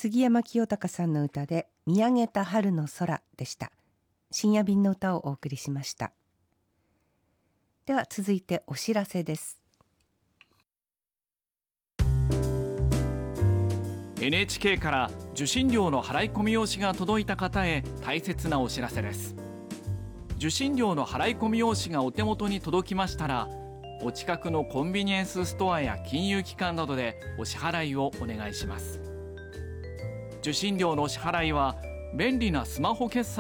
杉山清隆さんの歌で見上げた春の空でした。深夜便の歌をお送りしました。では続いてお知らせです。 NHK から受信料の払い込み用紙が届いた方へ大切なお知らせです。受信料の払い込み用紙がお手元に届きましたら、お近くのコンビニエンスストアや金融機関などでお支払いをお願いします。受信料の支払いは便利なスマホ決済